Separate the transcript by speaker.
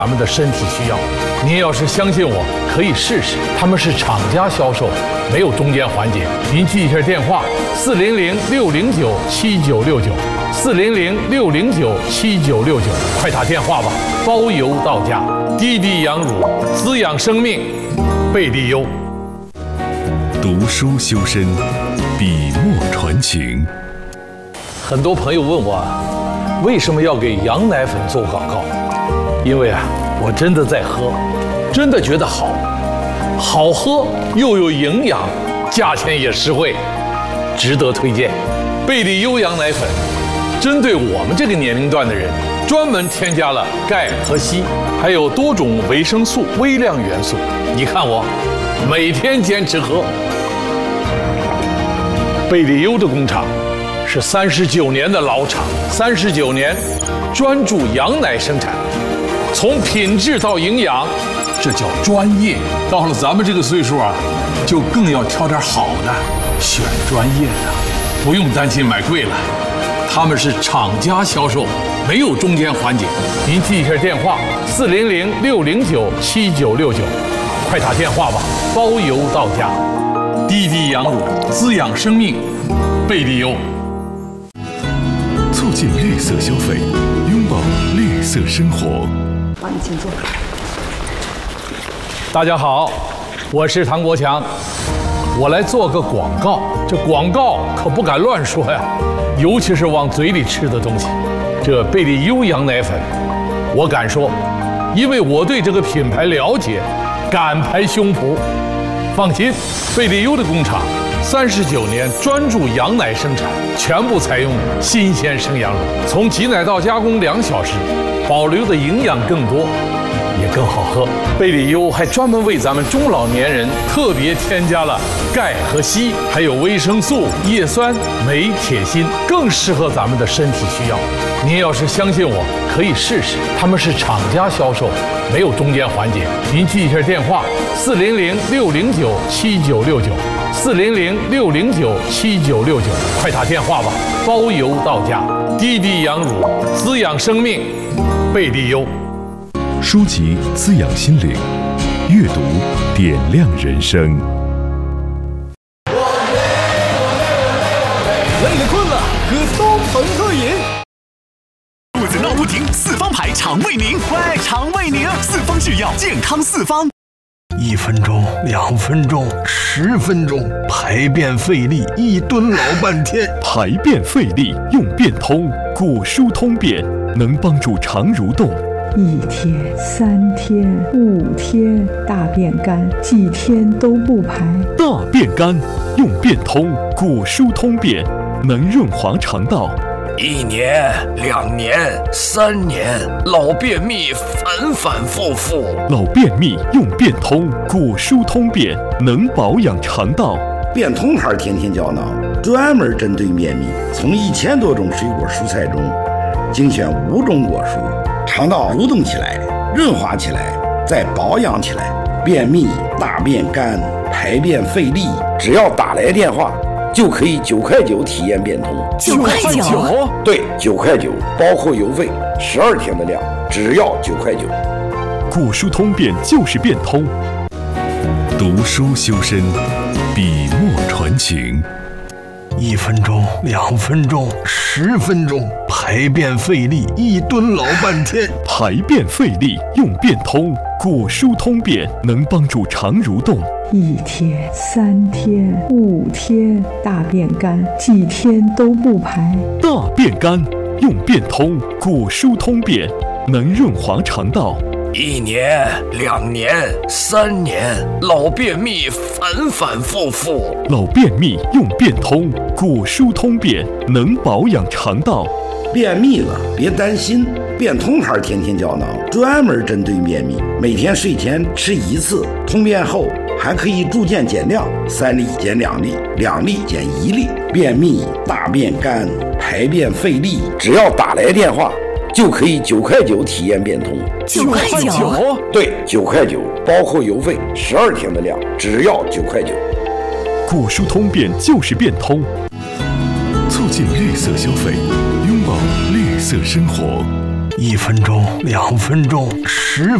Speaker 1: 咱们的身体需要。您要是相信我，可以试试。他们是厂家销售，没有中间环节。您记一下电话：400-609-7969，400-609-7969，快打电话吧，包邮到家。滴滴羊乳，滋养生命，贝利优。
Speaker 2: 读书修身，笔墨传情。
Speaker 1: 很多朋友问我，为什么要给羊奶粉做广告？因为我真的在喝，真的觉得好喝又有营养，价钱也实惠，值得推荐。贝利优羊奶粉针对我们这个年龄段的人，专门添加了钙和硒，还有多种维生素、微量元素。你看我每天坚持喝。贝利优的工厂是39年的老厂，39年专注羊奶生产，从品质到营养，这叫专业。到了咱们这个岁数就更要挑点好的，选专业的，不用担心买贵了。他们是厂家销售，没有中间环节。您记一下电话：400-609-7969，快打电话吧，包邮到家。滴滴羊乳，滋养生命，贝利优。
Speaker 2: 促进绿色消费，拥抱绿色生活。
Speaker 3: 你请坐。
Speaker 1: 大家好，我是唐国强，我来做个广告。这广告可不敢乱说呀，尤其是往嘴里吃的东西。这贝利优羊奶粉，我敢说，因为我对这个品牌了解，敢拍胸脯。放心，贝利优的工厂39年专注羊奶生产，全部采用新鲜生羊乳，从挤奶到加工2小时，保留的营养更多，也更好喝。贝利优还专门为咱们中老年人特别添加了钙和硒，还有维生素、叶酸、镁、铁、锌，更适合咱们的身体需要。您要是相信我，可以试试。他们是厂家销售，没有中间环节。您记一下电话：400-609-7969，400-609-7969，快打电话吧，包邮到家。滴滴羊乳，滋养生命，贝利优。
Speaker 2: 书籍滋养心灵，阅读点亮人生。
Speaker 4: 累了困了，喝东鹏特饮。肚子闹不停，四方牌肠胃宁，喂，肠胃宁，四方制药，健康四方。
Speaker 5: 1分钟、2分钟、10分钟，排便费力，一蹲老半天。
Speaker 2: 排便费力用便通，果蔬通便，能帮助肠蠕动。
Speaker 3: 1天、3天、5天，大便干，几天都不排。
Speaker 2: 大便干用便通，果蔬通便，能润滑肠道。
Speaker 6: 1年、2年、3年，老便秘反反复复。
Speaker 2: 老便秘用便通，果蔬通便，能保养肠道。
Speaker 7: 便通牌天天胶囊，专门针对便秘，从1000多种水果蔬菜中精选5种果蔬，肠道蠕动起来，润滑起来，再保养起来。便秘、大便干、排便费力，只要打来电话，就可以9块9体验便通。
Speaker 4: 9块9？
Speaker 7: 对，9块9，包括邮费，12天的量，只要9块9。
Speaker 2: 果蔬通便就是便通。读书修身，笔墨传情。
Speaker 5: 1分钟、2分钟、10分钟，排便费力，一蹲老半天。
Speaker 2: 排便费力用便通，果蔬通便，能帮助肠蠕动。
Speaker 3: 1天、3天、5天，大便干，几天都不排。
Speaker 2: 大便干用便通，果蔬通便，能润滑肠道。
Speaker 6: 1年、2年、3年，老便秘反反复复。
Speaker 2: 老便秘用便通，果蔬通便，能保养肠道。
Speaker 7: 便秘了别担心，便通牌天天胶囊专门针对便秘，每天睡前吃1次，通便后还可以逐渐减量，3粒减2粒，2粒减1粒。便秘、大便干、排便费力，只要打来电话，就可以9块9体验便通。
Speaker 4: 9块9？
Speaker 7: 对，9块9，包括邮费，12天的量，只要9块9。
Speaker 2: 果蔬通便就是便通，促进绿色消费，拥抱绿色生活。
Speaker 5: 1分钟、2分钟、10